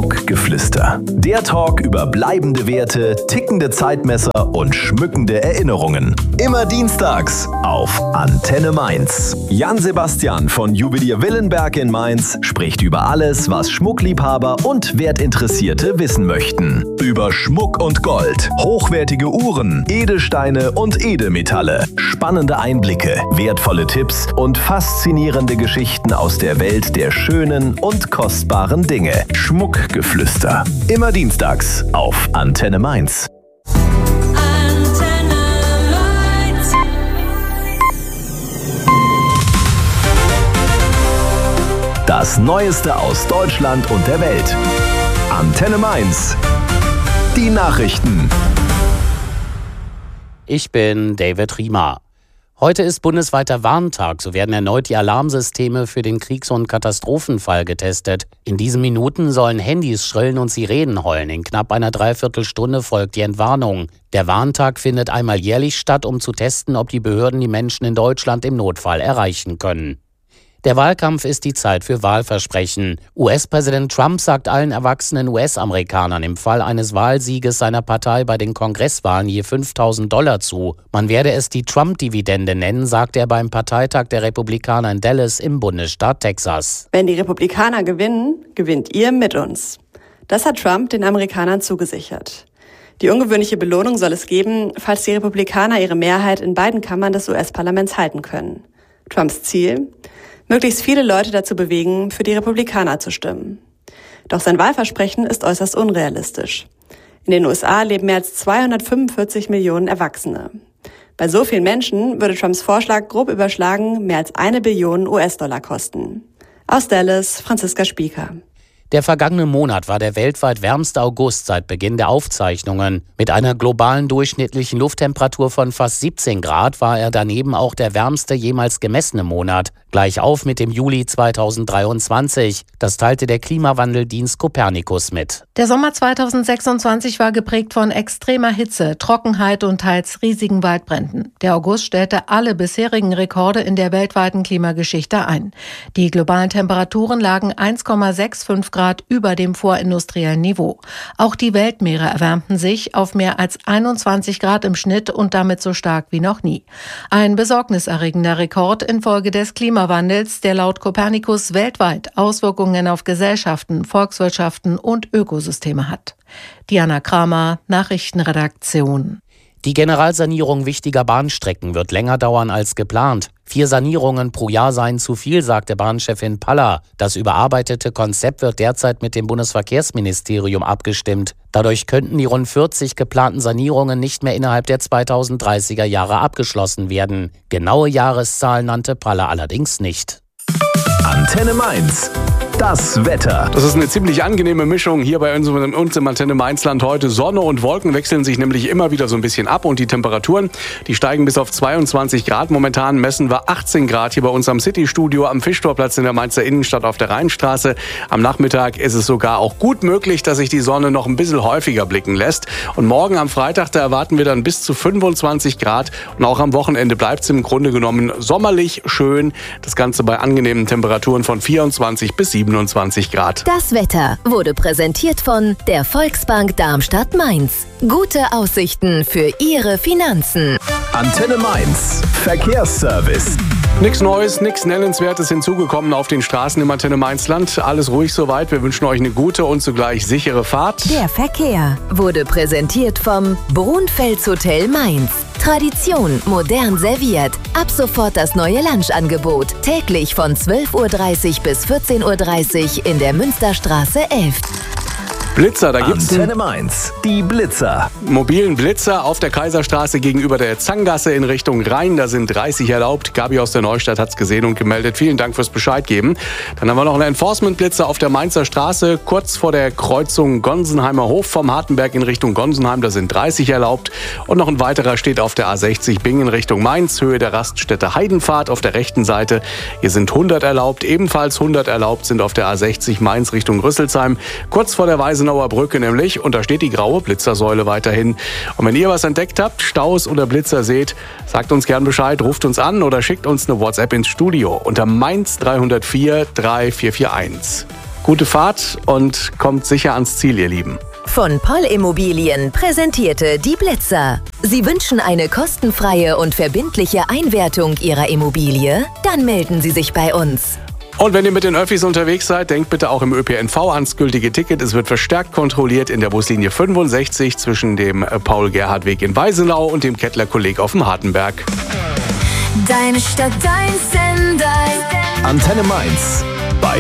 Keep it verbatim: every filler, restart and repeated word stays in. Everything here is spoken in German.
Schmuckgeflüster. Der Talk über bleibende Werte, tickende Zeitmesser und schmückende Erinnerungen. Immer dienstags auf Antenne Mainz. Jan Sebastian von Juwelier Willenberg in Mainz spricht über alles, was Schmuckliebhaber und Wertinteressierte wissen möchten. Über Schmuck und Gold, hochwertige Uhren, Edelsteine und Edelmetalle, spannende Einblicke, wertvolle Tipps und faszinierende Geschichten aus der Welt der schönen und kostbaren Dinge. Schmuckgeflüster. Immer dienstags auf Antenne Mainz. Antenne Mainz. Das Neueste aus Deutschland und der Welt. Antenne Mainz. Die Nachrichten. Ich bin David Riemer. Heute ist bundesweiter Warntag, so werden erneut die Alarmsysteme für den Kriegs- und Katastrophenfall getestet. In diesen Minuten sollen Handys schrillen und Sirenen heulen. In knapp einer Dreiviertelstunde folgt die Entwarnung. Der Warntag findet einmal jährlich statt, um zu testen, ob die Behörden die Menschen in Deutschland im Notfall erreichen können. Der Wahlkampf ist die Zeit für Wahlversprechen. U S-Präsident Trump sagt allen erwachsenen U S-Amerikanern im Fall eines Wahlsieges seiner Partei bei den Kongresswahlen je fünftausend Dollar zu. Man werde es die Trump-Dividende nennen, sagte er beim Parteitag der Republikaner in Dallas im Bundesstaat Texas. Wenn die Republikaner gewinnen, gewinnt ihr mit uns. Das hat Trump den Amerikanern zugesichert. Die ungewöhnliche Belohnung soll es geben, falls die Republikaner ihre Mehrheit in beiden Kammern des U S-Parlaments halten können. Trumps Ziel? Möglichst viele Leute dazu bewegen, für die Republikaner zu stimmen. Doch sein Wahlversprechen ist äußerst unrealistisch. In den U S A leben mehr als zweihundertfünfundvierzig Millionen Erwachsene. Bei so vielen Menschen würde Trumps Vorschlag grob überschlagen mehr als eine Billion U S-Dollar kosten. Aus Dallas, Franziska Spieker. Der vergangene Monat war der weltweit wärmste August seit Beginn der Aufzeichnungen. Mit einer globalen durchschnittlichen Lufttemperatur von fast siebzehn Grad war er daneben auch der wärmste jemals gemessene Monat. Gleich auf mit dem Juli zweitausenddreiundzwanzig. Das teilte der Klimawandeldienst Copernicus mit. Der Sommer zweitausendsechsundzwanzig war geprägt von extremer Hitze, Trockenheit und teils riesigen Waldbränden. Der August stellte alle bisherigen Rekorde in der weltweiten Klimageschichte ein. Die globalen Temperaturen lagen eins Komma fünfundsechzig Grad über dem vorindustriellen Niveau. Auch die Weltmeere erwärmten sich auf mehr als einundzwanzig Grad im Schnitt und damit so stark wie noch nie. Ein besorgniserregender Rekord infolge des Klimawandels, der laut Copernicus weltweit Auswirkungen auf Gesellschaften, Volkswirtschaften und Ökosysteme hat. Diana Kramer, Nachrichtenredaktion. Die Generalsanierung wichtiger Bahnstrecken wird länger dauern als geplant. Vier Sanierungen pro Jahr seien zu viel, sagte Bahnchefin Paller. Das überarbeitete Konzept wird derzeit mit dem Bundesverkehrsministerium abgestimmt. Dadurch könnten die rund vierzig geplanten Sanierungen nicht mehr innerhalb der zweitausenddreißiger Jahre abgeschlossen werden. Genaue Jahreszahlen nannte Paller allerdings nicht. Antenne Mainz. Das Wetter. Das ist eine ziemlich angenehme Mischung hier bei uns im Antenne Mainzland heute. Sonne und Wolken wechseln sich nämlich immer wieder so ein bisschen ab und die Temperaturen, die steigen bis auf zweiundzwanzig Grad. Momentan messen wir achtzehn Grad hier bei uns am City-Studio am Fischtorplatz in der Mainzer Innenstadt auf der Rheinstraße. Am Nachmittag ist es sogar auch gut möglich, dass sich die Sonne noch ein bisschen häufiger blicken lässt. Und morgen am Freitag, da erwarten wir dann bis zu fünfundzwanzig Grad. Und auch am Wochenende bleibt es im Grunde genommen sommerlich schön. Das Ganze bei angenehmen Temperaturen von vierundzwanzig bis siebenundzwanzig Grad. Das Wetter wurde präsentiert von der Volksbank Darmstadt-Mainz. Gute Aussichten für Ihre Finanzen. Antenne Mainz. Verkehrsservice. Nichts Neues, nichts Nennenswertes hinzugekommen auf den Straßen im Antenne Mainzland. Alles ruhig soweit. Wir wünschen euch eine gute und zugleich sichere Fahrt. Der Verkehr wurde präsentiert vom Brunfels Hotel Mainz. Tradition modern serviert. Ab sofort das neue Lunchangebot. Täglich von zwölf Uhr dreißig bis vierzehn Uhr dreißig in der Münsterstraße elf. Blitzer, da gibt's Antenne Mainz, die Blitzer. Mobilen Blitzer auf der Kaiserstraße gegenüber der Zanggasse in Richtung Rhein. Da sind dreißig erlaubt. Gabi aus der Neustadt hat's gesehen und gemeldet. Vielen Dank fürs Bescheid geben. Dann haben wir noch einen Enforcement-Blitzer auf der Mainzer Straße, kurz vor der Kreuzung Gonsenheimer Hof vom Hartenberg in Richtung Gonsenheim. Da sind dreißig erlaubt. Und noch ein weiterer steht auf der A sechzig Bingen Richtung Mainz, Höhe der Raststätte Heidenfahrt auf der rechten Seite. Hier sind hundert erlaubt. Ebenfalls hundert erlaubt sind auf der A sechzig Mainz Richtung Rüsselsheim, kurz vor der Weise Eisenauer Brücke nämlich, und da steht die graue Blitzersäule weiterhin. Und wenn ihr was entdeckt habt, Staus oder Blitzer seht, sagt uns gern Bescheid, ruft uns an oder schickt uns eine WhatsApp ins Studio unter Mainz drei null vier drei vier vier eins. Gute Fahrt und kommt sicher ans Ziel, ihr Lieben. Von Poll Immobilien präsentierte die Blitzer. Sie wünschen eine kostenfreie und verbindliche Einwertung Ihrer Immobilie? Dann melden Sie sich bei uns. Und wenn ihr mit den Öffis unterwegs seid, denkt bitte auch im Ö P N V ans gültige Ticket. Es wird verstärkt kontrolliert in der Buslinie fünfundsechzig zwischen dem Paul-Gerhardt-Weg in Weisenau und dem Kettler-Kolleg auf dem Hartenberg. Deine Stadt, dein Sender. Antenne Mainz.